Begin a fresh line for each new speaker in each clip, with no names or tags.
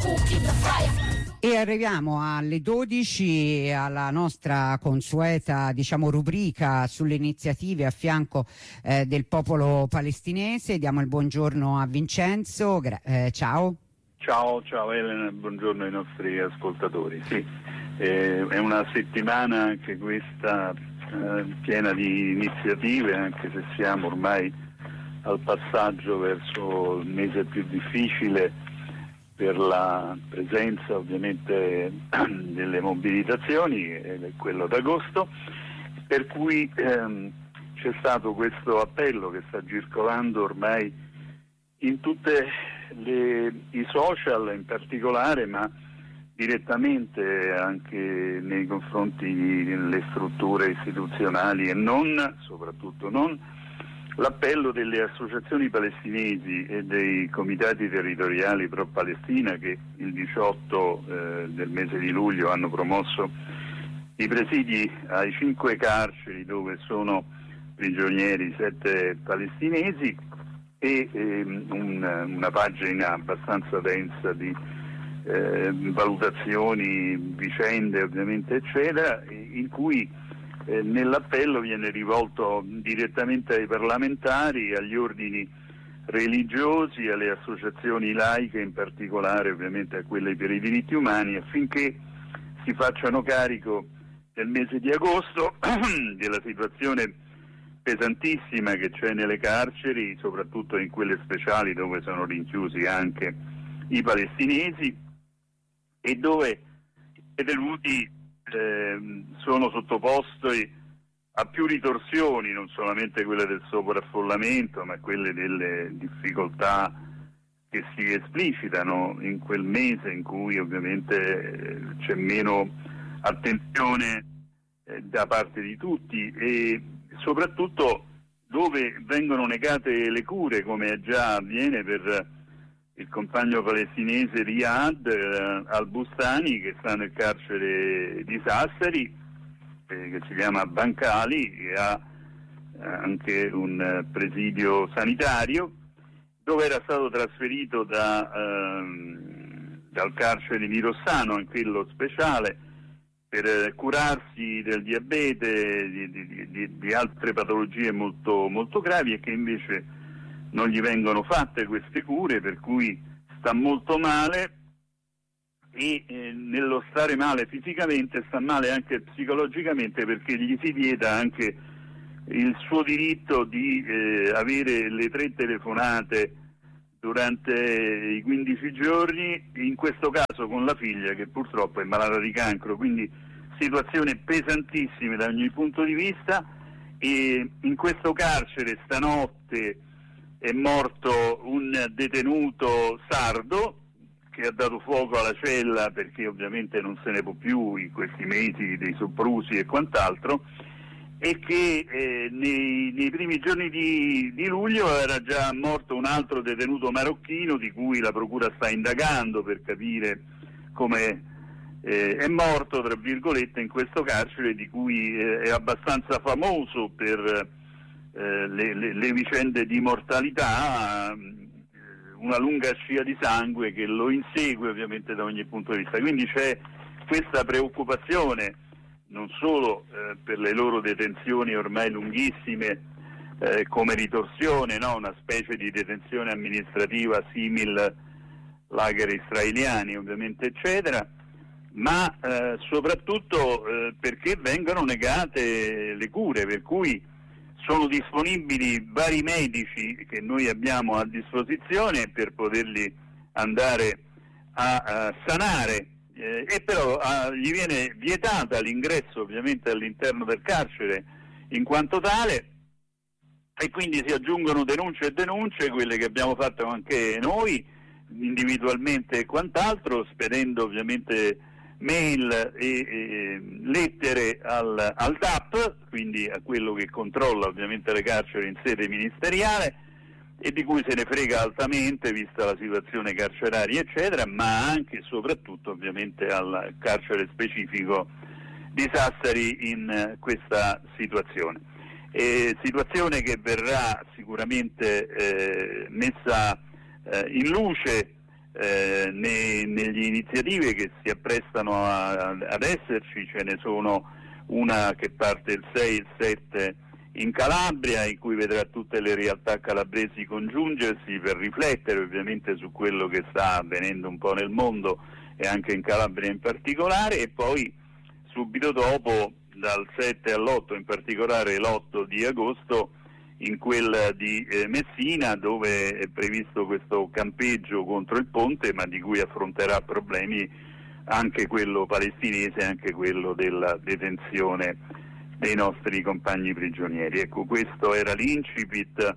E arriviamo alle 12 alla nostra consueta, rubrica sulle iniziative a fianco del popolo palestinese. Diamo il buongiorno a Vincenzo. Ciao.
Ciao Elena, buongiorno ai nostri ascoltatori. Sì, è una settimana anche questa piena di iniziative, anche se siamo ormai al passaggio verso il mese più difficile per la presenza ovviamente delle mobilitazioni, quello d'agosto, per cui c'è stato questo appello che sta circolando ormai in tutte i social in particolare, ma direttamente anche nei confronti delle strutture istituzionali e non, soprattutto non, l'appello delle associazioni palestinesi e dei comitati territoriali pro-Palestina che il 18 del mese di luglio hanno promosso i presidi ai 5 carceri dove sono prigionieri 7 palestinesi e una pagina abbastanza densa di valutazioni, vicende ovviamente eccetera, in cui nell'appello viene rivolto direttamente ai parlamentari, agli ordini religiosi, alle associazioni laiche, in particolare ovviamente a quelle per i diritti umani, affinché si facciano carico nel mese di agosto della situazione pesantissima che c'è nelle carceri, soprattutto in quelle speciali dove sono rinchiusi anche i palestinesi e dove i detenuti sono sottoposti a più ritorsioni, non solamente quelle del sovraffollamento, ma quelle delle difficoltà che si esplicitano in quel mese in cui ovviamente c'è meno attenzione da parte di tutti e soprattutto dove vengono negate le cure, come già avviene per il compagno palestinese Riyad al-Bustani, che sta nel carcere di Sassari, che si chiama Bancali, che ha anche un presidio sanitario, dove era stato trasferito dal carcere di Rossano, anche quello speciale, per curarsi del diabete, di altre patologie molto, molto gravi e che invece non gli vengono fatte queste cure, per cui sta molto male e nello stare male fisicamente sta male anche psicologicamente, perché gli si vieta anche il suo diritto di avere le 3 telefonate durante i 15 giorni, in questo caso con la figlia che purtroppo è malata di cancro, quindi situazione pesantissima da ogni punto di vista. E in questo carcere stanotte è morto un detenuto sardo che ha dato fuoco alla cella perché ovviamente non se ne può più in questi mesi dei soprusi e quant'altro, e che nei primi giorni di luglio era già morto un altro detenuto marocchino di cui la procura sta indagando per capire come è morto, tra virgolette, in questo carcere di cui è abbastanza famoso per le vicende di mortalità, una lunga scia di sangue che lo insegue ovviamente da ogni punto di vista. Quindi c'è questa preoccupazione non solo per le loro detenzioni ormai lunghissime come ritorsione, no? Una specie di detenzione amministrativa simil lager israeliani ovviamente eccetera, ma soprattutto perché vengono negate le cure, per cui sono disponibili vari medici che noi abbiamo a disposizione per poterli andare a sanare, e però gli viene vietata l'ingresso ovviamente all'interno del carcere in quanto tale, e quindi si aggiungono denunce e denunce, quelle che abbiamo fatto anche noi individualmente e quant'altro, spedendo ovviamente mail e lettere al DAP, quindi a quello che controlla ovviamente le carceri in sede ministeriale e di cui se ne frega altamente vista la situazione carceraria eccetera, ma anche e soprattutto ovviamente al carcere specifico di Sassari in questa situazione. Situazione che verrà sicuramente messa in luce negli iniziative che si apprestano ad esserci ce ne sono una che parte il 6 e il 7 in Calabria, in cui vedrà tutte le realtà calabresi congiungersi per riflettere ovviamente su quello che sta avvenendo un po' nel mondo e anche in Calabria in particolare, e poi subito dopo dal 7 all'8, in particolare l'8 di agosto, in quella di Messina, dove è previsto questo campeggio contro il ponte, ma di cui affronterà problemi anche quello palestinese, anche quello della detenzione dei nostri compagni prigionieri. Ecco, questo era l'incipit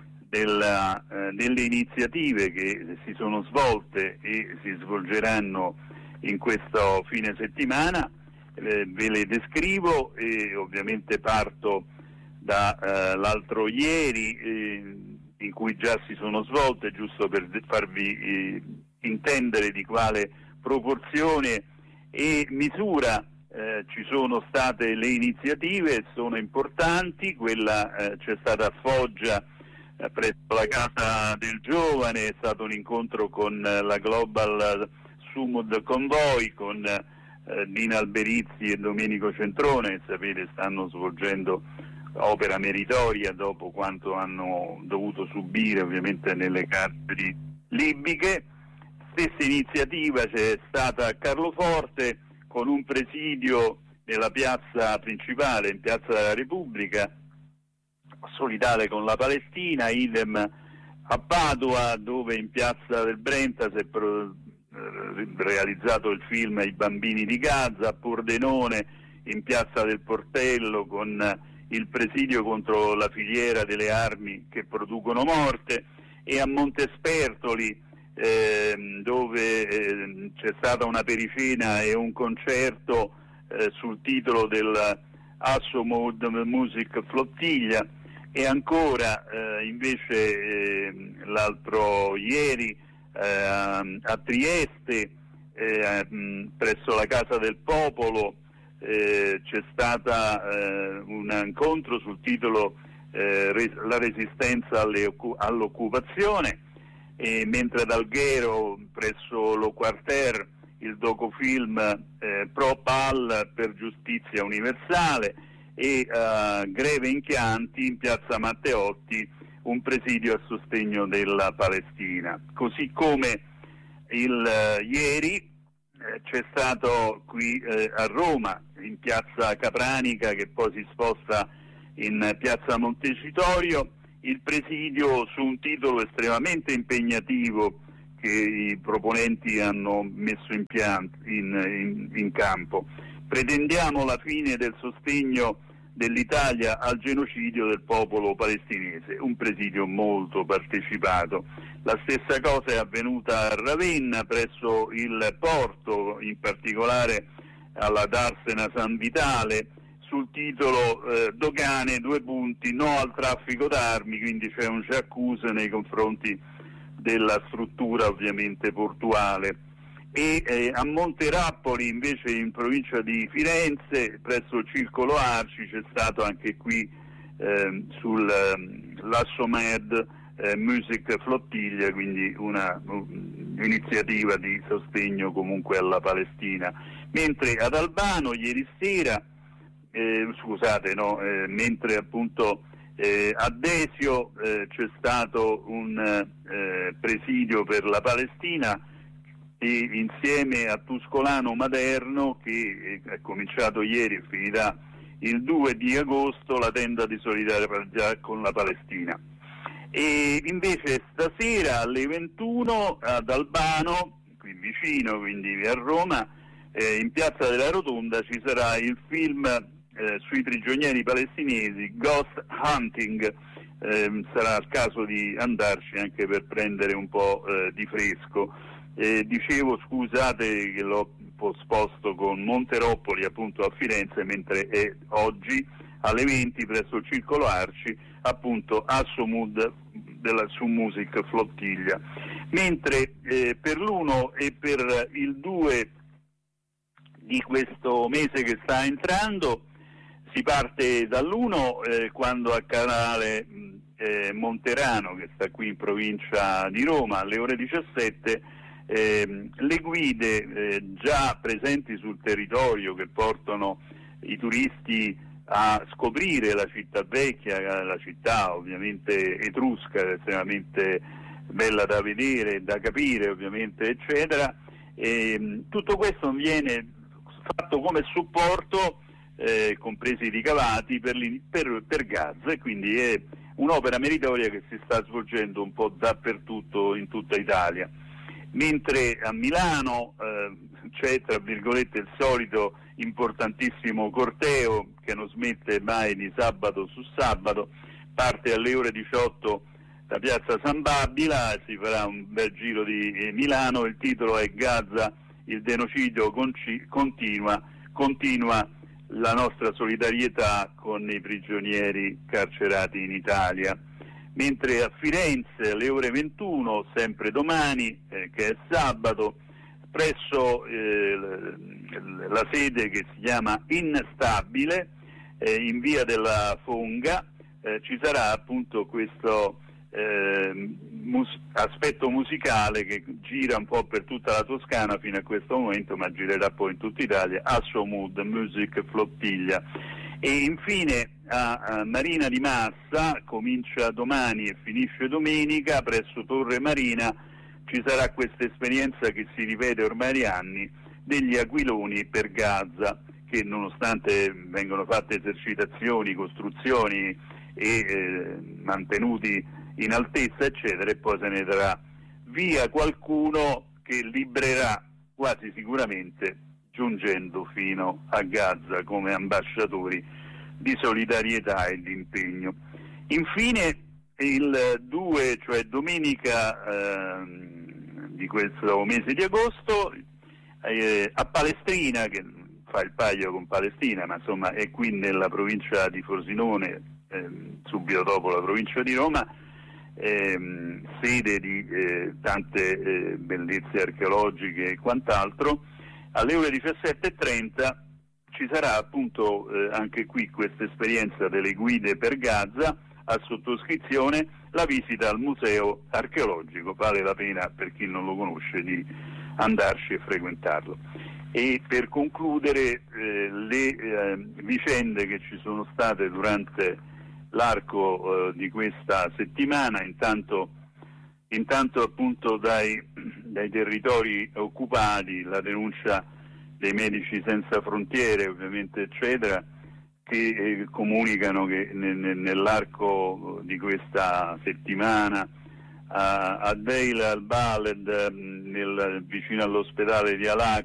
delle iniziative che si sono svolte e si svolgeranno in questo fine settimana. Ve le descrivo e ovviamente parto da l'altro ieri, in cui già si sono svolte, giusto per farvi intendere di quale proporzione e misura ci sono state le iniziative. Sono importanti. Quella c'è stata a Foggia presso la Casa del Giovane, è stato un incontro con la Global Sumud Convoy, con Dina Alberizzi e Domenico Centrone, che sapete stanno svolgendo opera meritoria dopo quanto hanno dovuto subire ovviamente nelle carceri libiche. Stessa iniziativa c'è stata a Carloforte, con un presidio nella piazza principale, in Piazza della Repubblica, solidale con la Palestina, idem a Padova, dove in Piazza del Brenta si è realizzato il film I bambini di Gaza, a Pordenone in Piazza del Portello con il presidio contro la filiera delle armi che producono morte, e a Montespertoli dove c'è stata una pericena e un concerto sul titolo del Assomud Music Flottiglia, e ancora invece l'altro ieri a Trieste presso la Casa del Popolo c'è stata un incontro sul titolo La resistenza all'occupazione, mentre ad Alghero presso lo Quarter il docufilm Pro Pal per giustizia universale, e Greve in Chianti in Piazza Matteotti un presidio a sostegno della Palestina. Così come ieri c'è stato qui a Roma, in Piazza Capranica, che poi si sposta in Piazza Montecitorio, il presidio su un titolo estremamente impegnativo che i proponenti hanno messo in campo. Pretendiamo la fine del sostegno dell'Italia al genocidio del popolo palestinese, un presidio molto partecipato. La stessa cosa è avvenuta a Ravenna presso il porto, in particolare alla Darsena San Vitale, sul titolo dogane, no al traffico d'armi, quindi c'è un j'accuse nei confronti della struttura ovviamente portuale. E a Monterappoli invece, in provincia di Firenze, presso il Circolo Arci, c'è stato anche qui sull'Assomed Music Flottiglia, quindi un'iniziativa di sostegno comunque alla Palestina. Mentre ad Albano ieri sera, mentre appunto a Desio c'è stato un presidio per la Palestina, e insieme a Tuscolano Maderno, che è cominciato ieri e finirà il 2 di agosto, la tenda di solidarietà con la Palestina. E invece stasera alle 21 ad Albano, qui vicino, quindi a Roma, in Piazza della Rotonda ci sarà il film sui prigionieri palestinesi, Ghost Hunting. Sarà il caso di andarci anche per prendere un po' di fresco. Dicevo, scusate che l'ho posposto con Monteroppoli appunto a Firenze, mentre è oggi alle 20 presso il Circolo Arci appunto Assomud su Music Flottiglia. Mentre per l'1 e per il 2 di questo mese che sta entrando si parte dall'1 quando a Canale Monterano, che sta qui in provincia di Roma, alle ore 17 Le guide già presenti sul territorio, che portano i turisti a scoprire la città vecchia, la città ovviamente etrusca, estremamente bella da vedere, da capire ovviamente, eccetera. Tutto questo viene fatto come supporto, compresi i ricavati, per Gaza, e quindi è un'opera meritoria che si sta svolgendo un po' dappertutto in tutta Italia. Mentre a Milano c'è, tra virgolette, il solito importantissimo corteo che non smette mai di sabato su sabato. Parte alle ore 18 da Piazza San Babila, si farà un bel giro di Milano. Il titolo è Gaza, il genocidio continua la nostra solidarietà con i prigionieri carcerati in Italia. Mentre a Firenze alle ore 21, sempre domani, che è sabato, presso la sede che si chiama Instabile, in via della Fonga, ci sarà appunto questo aspetto musicale che gira un po' per tutta la Toscana fino a questo momento, ma girerà poi in tutta Italia, Asso Mood Music Flottiglia. E infine a Marina di Massa, comincia domani e finisce domenica, presso Torre Marina ci sarà questa esperienza che si ripete ormai da anni, degli aquiloni per Gaza, che nonostante vengono fatte esercitazioni, costruzioni e mantenuti in altezza eccetera, e poi se ne darà via qualcuno che librerà quasi sicuramente, giungendo fino a Gaza come ambasciatori di solidarietà e di impegno. Infine il 2, cioè domenica di questo mese di agosto, a Palestrina, che fa il paio con Palestina, ma insomma è qui nella provincia di Frosinone, subito dopo la provincia di Roma, sede di tante bellezze archeologiche e quant'altro. Alle ore 17:30 ci sarà appunto anche qui questa esperienza delle guide per Gaza, a sottoscrizione, la visita al museo archeologico. Vale la pena, per chi non lo conosce, di andarci e frequentarlo. E per concludere le vicende che ci sono state durante l'arco di questa settimana, intanto appunto dai territori occupati, la denuncia dei Medici Senza Frontiere ovviamente eccetera, che comunicano che nell'arco di questa settimana a Deir al-Balad, vicino all'ospedale di Al-Aqsa,